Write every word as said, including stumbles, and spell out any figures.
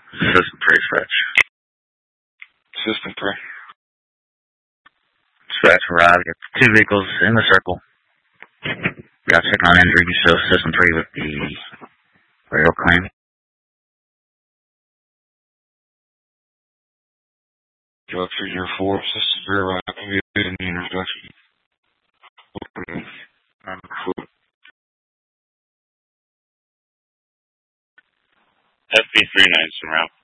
System three, dispatch. System three. Dispatch arrived. Got two vehicles in the circle. Got check on injury, so system three with the burial claim. Go up three zero four, system three arrived. In the introduction. On foot. F B three nine, route.